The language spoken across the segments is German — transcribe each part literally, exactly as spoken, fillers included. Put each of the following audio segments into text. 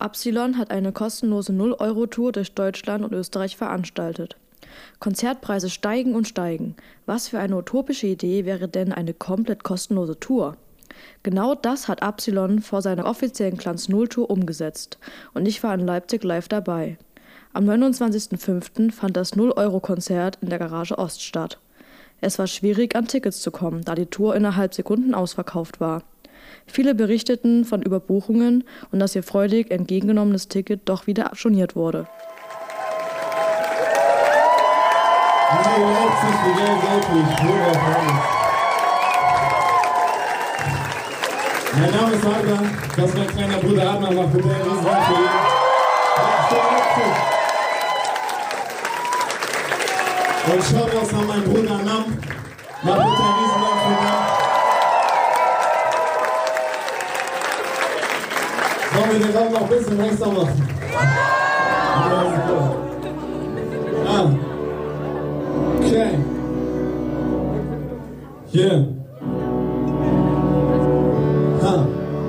Absilon hat eine kostenlose null-Euro-Tour durch Deutschland und Österreich veranstaltet. Konzertpreise steigen und steigen. Was für eine utopische Idee wäre denn eine komplett kostenlose Tour? Genau das hat Absilon vor seiner offiziellen Glanz null Tour umgesetzt und ich war in Leipzig live dabei. Am neunundzwanzigsten fünften fand das null-Euro-Konzert in der Garage Ost statt. Es war schwierig, an Tickets zu kommen, da die Tour innerhalb Sekunden ausverkauft war. Viele berichteten von Überbuchungen und dass ihr freudig entgegengenommenes Ticket doch wieder storniert wurde. Hey Leipzig, wie geil seid ihr? Wundervoll. Mein Name ist Adler, das ist mein kleiner Bruder Adler, macht bitte einen Riesenrad für ihn. Und schaut aus an meinen Bruder Nam, macht bitte einen Riesenrad für ihn. Sollen wir den Raum noch ein bisschen extra machen? Ah. Okay. Yeah. Ha.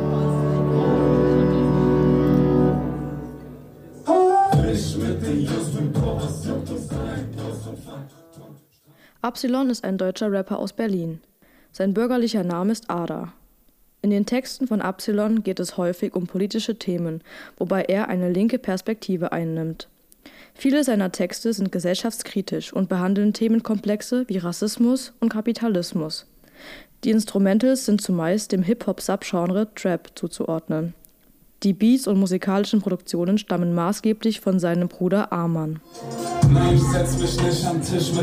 Absilon ist ein deutscher Rapper aus Berlin. Sein bürgerlicher Name ist Ada. In den Texten von Absilon geht es häufig um politische Themen, wobei er eine linke Perspektive einnimmt. Viele seiner Texte sind gesellschaftskritisch und behandeln Themenkomplexe wie Rassismus und Kapitalismus. Die Instrumentals sind zumeist dem Hip-Hop-Subgenre Trap zuzuordnen. Die Beats und musikalischen Produktionen stammen maßgeblich von seinem Bruder Arman. Nein, ich setz mich nicht am Tisch mit